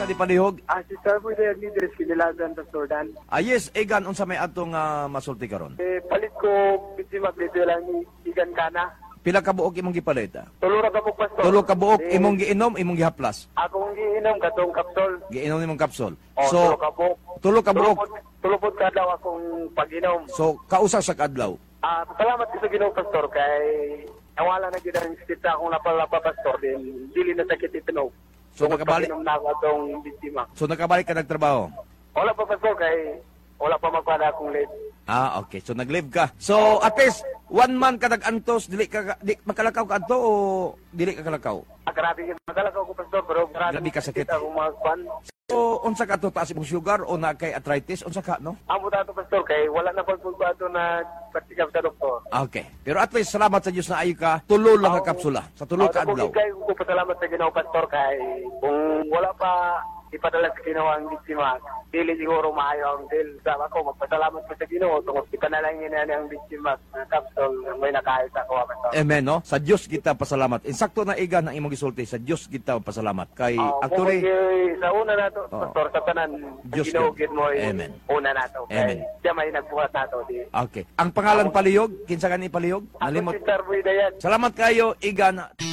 di palihog? Si Sir Boy Dayag ni Dres Kinilagan, Pastor Dan. Yes, Egan, unsa may atong masulti karon? Palit ko, bitimak dito lang ni Igan Kana. Pila ka buok imong gipalit? Tulura ka po, Pastor. Tulo ka buok imong giinom, imong gihaplas. Akong giinom katong kapsol. Giinom nimong kapsul. Tulo ka po. Tulo ka buok. Tulupod ka daw akong pag-inom. So, kausa sa kadlaw. Salamat ko sa Ginoo, Pastor, kay nawala na ginang sakit akong lapalapa, Pastor, din dili na sakit itinog. So, nakabalik? Pag-inom na ako atong biktima. So, nakabalik ka nagtrabaho? Wala pa, Pastor, kay wala pa magpada akong late. Okay. So, nag-live ka. So, at least, 1 month ka nag-antos, di makalakaw ka anto o dili ka kalakaw? Grabe yung magalakaw ko, Pastor, pero Grabe ka sakit. akong mga kwan. So, unsa ka to, taas imong sugar o na kay arthritis? Unsa ka, no? Amo dato, Pastor, kay wala na pagpagbato na praktikal sa doktor. Okay. Pero at least, salamat sa Diyos na ayo ka, tulo lang ka kapsula. Sa tulo ka adlaw. Kay ko pasalamat sa Ginoo, Pastor, kay kung wala pa ipadala sa Ginoo ang biktima, dili siguro maayo ang deal. Sabi ako, magpasalamat ko sa Ginoo, tungkol ipanalangin na ang biktima ng kapsul, may nakahit ako, Pastor. Amen, no? Sa Diyos kita pasalamat. Insakto na iga ng imong gisulti, sa Diyos kita pasalamat. Kay actually, sa una na to, Pastor, sa tanan, Diyos Ginoo, ka. mo, Amen. una na to. Amen. Kay siya may nagbuhat na to. Okay. Ang pangalan palihog, kinsa ka ni palihog? Ako Nalimot. si Sir Boy Dayag. Salamat kayo, iga na.